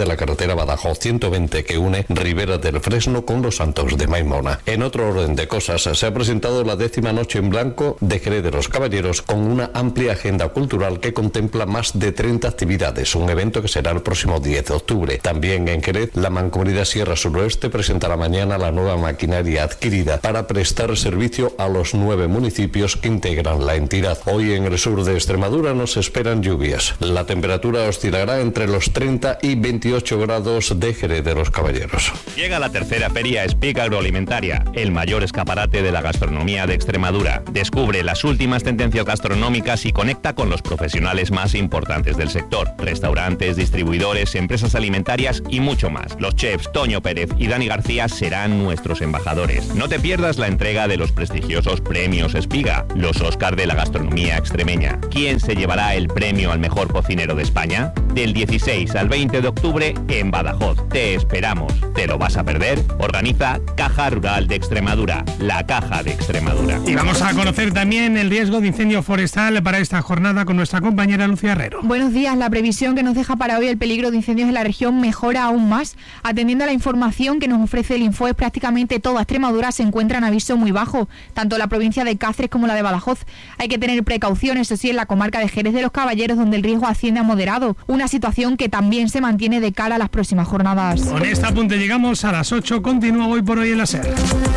la carretera Badajoz ciento veinte que une Ribera del Fresno con Los Santos de Maimona. En otro orden de cosas, se ha presentado la décima Noche en Blanco de Jerez de los Caballeros con una amplia agenda cultural que contempla más de treinta actividades, un evento que será el próximo diez de octubre. También en Jerez, la Mancomunidad Sierra Suroeste presentará mañana la nueva maquinaria adquirida para prestar servicio a los nueve municipios que integran la entidad. Hoy en el sur de Extremadura nos esperan lluvias. La temperatura oscilará entre los treinta y veintiocho grados de Jerez de los Caballeros. Llega la tercera feria Speak Agroalimentaria, el mayor escaparate de la gastronomía de Extremadura. Descubre las últimas tendencias gastronómicas y conecta con los profesionales más importantes del sector. Restaurantes, distribuidores, empresas alimentarias y mucho más. Los chefs Toño Pérez y Dani García serán nuestros embajadores. No te pierdas la entrega de los prestigiosos premios Espiga, los Oscar de la gastronomía extremeña. ¿Quién se llevará el premio al mejor cocinero de España? Del dieciséis al veinte de octubre en Badajoz. Te esperamos. ¿Te lo vas a perder? Organiza Caja Rural de Extremadura, la Caja de Extremadura. Y vamos a conocer también el riesgo de incendio forestal para esta jornada con nuestra compañera Lucía Herrero. Buenos días. La previsión que nos deja para hoy el peligro de incendios en la región mejora aún más. Atendiendo a la información que nos ofrece el Infoes, prácticamente toda Extremadura se encuentra en aviso muy bajo, tanto la provincia de Cáceres como la de Badajoz. Hay que tener precauciones, eso sí, en la comarca de Jerez de los Caballeros, donde el riesgo asciende a moderado, una situación que también se mantiene de cara a las próximas jornadas. Con este apunte llegamos a las ocho. Continúa Hoy por Hoy en la SER.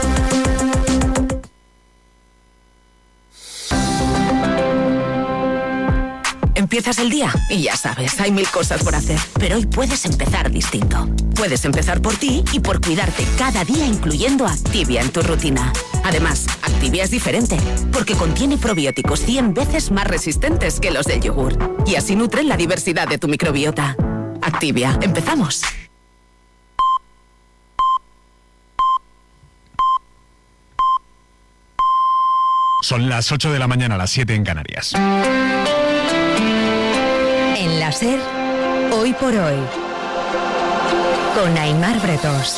Empiezas el día y ya sabes, hay mil cosas por hacer, pero hoy puedes empezar distinto. Puedes empezar por ti y por cuidarte cada día, incluyendo Activia en tu rutina. Además, Activia es diferente, porque contiene probióticos cien veces más resistentes que los del yogur, y así nutren la diversidad de tu microbiota. Activia, empezamos. Son las ocho de la mañana, las siete en Canarias. En la SER, Hoy por Hoy, con Aimar Bretos.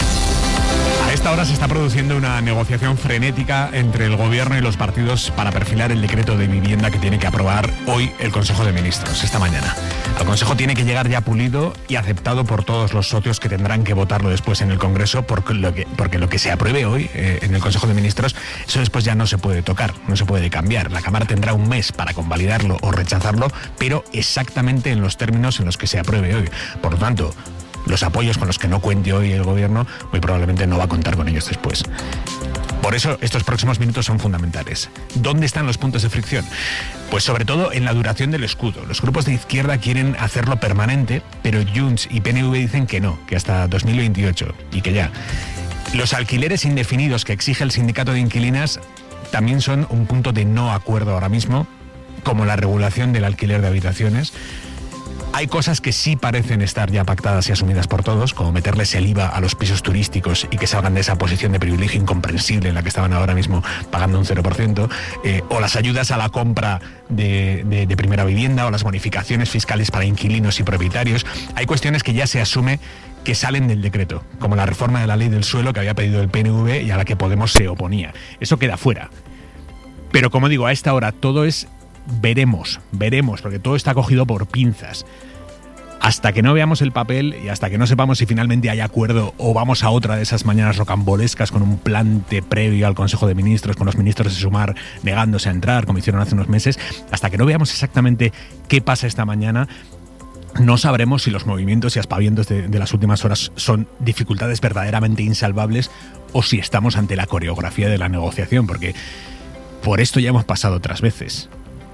A esta hora se está produciendo una negociación frenética entre el Gobierno y los partidos para perfilar el decreto de vivienda que tiene que aprobar hoy el Consejo de Ministros, esta mañana. Al Consejo tiene que llegar ya pulido y aceptado por todos los socios que tendrán que votarlo después en el Congreso, porque lo que, porque lo que se apruebe hoy eh, en el Consejo de Ministros, eso después ya no se puede tocar, no se puede cambiar. La Cámara tendrá un mes para convalidarlo o rechazarlo, pero exactamente en los términos en los que se apruebe hoy. Por lo tanto, los apoyos con los que no cuente hoy el Gobierno, muy probablemente no va a contar con ellos después. Por eso estos próximos minutos son fundamentales. ¿Dónde están los puntos de fricción? Pues sobre todo en la duración del escudo. Los grupos de izquierda quieren hacerlo permanente, pero Junts y P N V dicen que no, que hasta dos mil veintiocho y que ya. Los alquileres indefinidos que exige el sindicato de inquilinas también son un punto de no acuerdo ahora mismo, como la regulación del alquiler de habitaciones. Hay cosas que sí parecen estar ya pactadas y asumidas por todos, como meterles el I V A a los pisos turísticos y que salgan de esa posición de privilegio incomprensible en la que estaban ahora mismo pagando un cero por ciento, eh, o las ayudas a la compra de, de, de primera vivienda, o las bonificaciones fiscales para inquilinos y propietarios. Hay cuestiones que ya se asume que salen del decreto, como la reforma de la ley del suelo que había pedido el P N V y a la que Podemos se oponía. Eso queda fuera. Pero como digo, a esta hora todo es veremos, veremos, porque todo está cogido por pinzas. Hasta que no veamos el papel y hasta que no sepamos si finalmente hay acuerdo o vamos a otra de esas mañanas rocambolescas con un plante previo al Consejo de Ministros, con los ministros de Sumar negándose a entrar, como hicieron hace unos meses, hasta que no veamos exactamente qué pasa esta mañana, no sabremos si los movimientos y aspavientos de, de las últimas horas son dificultades verdaderamente insalvables o si estamos ante la coreografía de la negociación, porque por esto ya hemos pasado otras veces.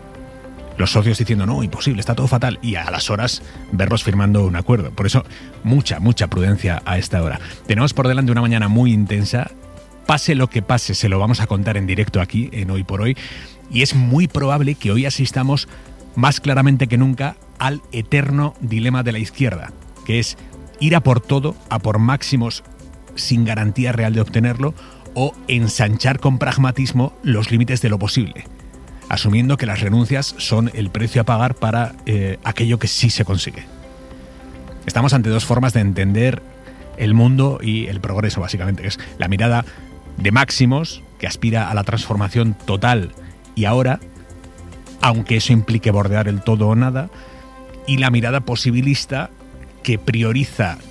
Los socios diciendo, no, imposible, está todo fatal, y a las horas verlos firmando un acuerdo. Por eso, mucha, mucha prudencia a esta hora. Tenemos por delante una mañana muy intensa. Pase lo que pase, se lo vamos a contar en directo aquí, en Hoy por Hoy. Y es muy probable que hoy asistamos más claramente que nunca al eterno dilema de la izquierda, que es ir a por todo, a por máximos sin garantía real de obtenerlo, o ensanchar con pragmatismo los límites de lo posible, asumiendo que las renuncias son el precio a pagar para eh, aquello que sí se consigue. Estamos ante dos formas de entender el mundo y el progreso, básicamente, que es la mirada de máximos, que aspira a la transformación total y ahora, aunque eso implique bordear el todo o nada, y la mirada posibilista, que prioriza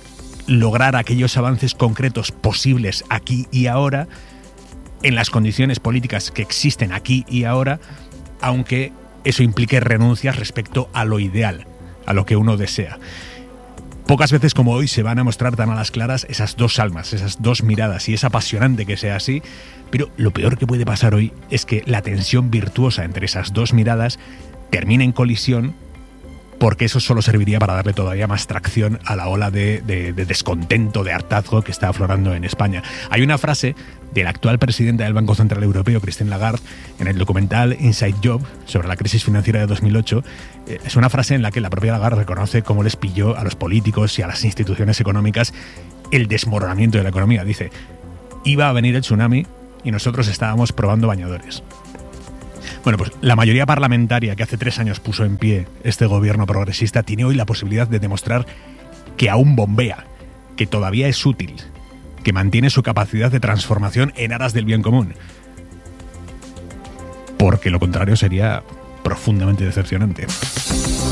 lograr aquellos avances concretos posibles aquí y ahora, en las condiciones políticas que existen aquí y ahora, aunque eso implique renuncias respecto a lo ideal, a lo que uno desea. Pocas veces como hoy se van a mostrar tan a las claras esas dos almas, esas dos miradas, y es apasionante que sea así, pero lo peor que puede pasar hoy es que la tensión virtuosa entre esas dos miradas termine en colisión, porque eso solo serviría para darle todavía más tracción a la ola de, de, de descontento, de hartazgo que está aflorando en España. Hay una frase de la actual presidenta del Banco Central Europeo, Christine Lagarde, en el documental Inside Job sobre la crisis financiera de dos mil ocho. Eh, es una frase en la que la propia Lagarde reconoce cómo les pilló a los políticos y a las instituciones económicas el desmoronamiento de la economía. Dice, iba a venir el tsunami y nosotros estábamos probando bañadores. Bueno, pues la mayoría parlamentaria que hace tres años puso en pie este gobierno progresista tiene hoy la posibilidad de demostrar que aún bombea, que todavía es útil, que mantiene su capacidad de transformación en aras del bien común. Porque lo contrario sería profundamente decepcionante.